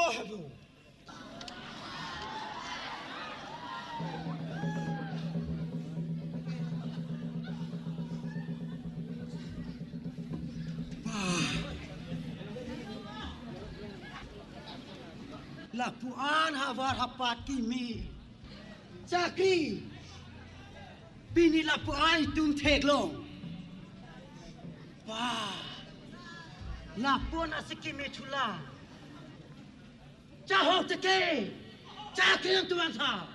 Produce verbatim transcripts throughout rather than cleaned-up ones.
Oh, hebu. Lapuan havar hapat kimi. Cakri. Bini lapuan tum tek long. Wah. Lapun asikimi chula. Cahok teke. Cakri yang tuan sa.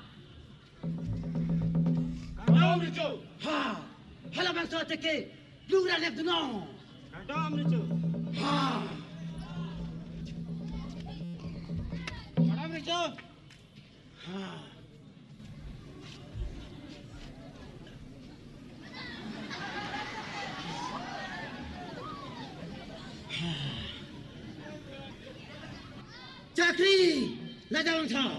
Kadam ricu. Ha. Hala bangsa teke. Lura lep dunong. Kadam ricu. Ha. Kadam ricu. Ha. Cakri, ladang tha.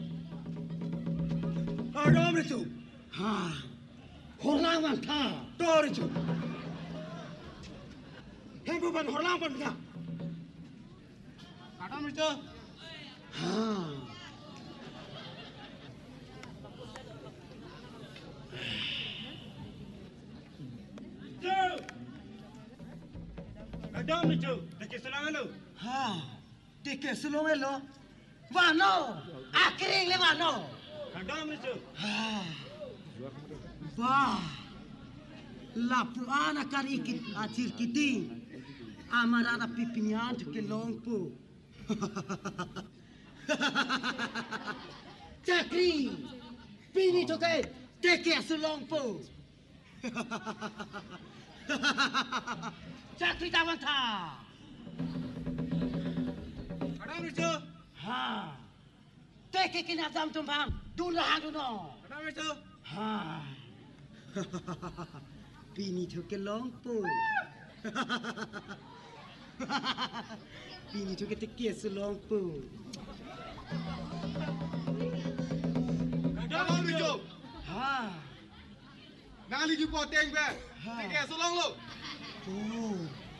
Adam ricu. Ha. Horlang wan tha. To ricu. Hembu ban horlang ban tha. Kadam ricu. Ha. Ricu. Kadam ricu. Deki selangan lu. Ha. Teke selong elo. Wano. Akhirnya le wano. Kadam ricu. Ha. Wah. Lapuan akan ikit acir kiti. Amarana pipinyan tu ke longpo. Cakri. Pini tu ke teke selongpo. Cakri tawan tha. Kadam ricu. Ha. Teke kina jam tumpang. Dun lahang duno. Kadam ricu. Ha. Bini tu ke longpo. Bini tu ke teke selongpo. Kadam ricu. Ha. Nang lagi poteng be. Deki selang lu. Oh.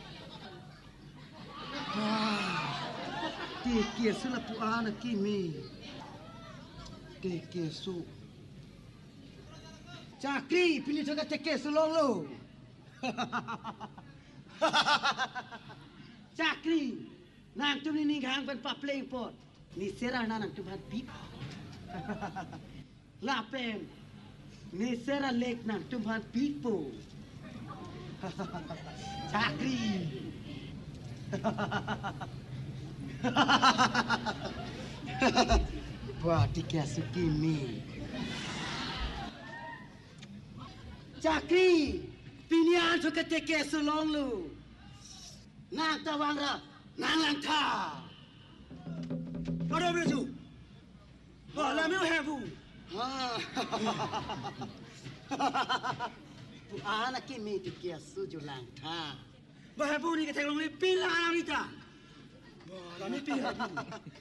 Wah. Teke selapuan kimi. Teke su. Cakri pilih juga teke selong lo. Cakri. Nang tu ni ngang ban pa playing pot. Ni serah nang tu ban pip. Lapen. Ni serah lek nang tu ban pipo. Cakri. Wah, teke sukimi. Cakri, pinian tu keteke sulong lu. Nang tawang ra, nang lang tha. Pada beju. Wah, lami hebu. Ha. Tu anak kimi teke suju lang tha. Bah hebu ni ketek long ni pila ni ta. Wah, lami pi hebu.